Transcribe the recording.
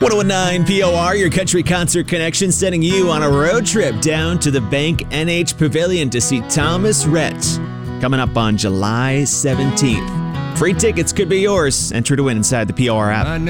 1019 POR, your country concert connection, sending you on a road trip down to the Bank NH Pavilion to see Thomas Rhett. Coming up on July 17th. Free tickets could be yours. Enter to win inside the POR app.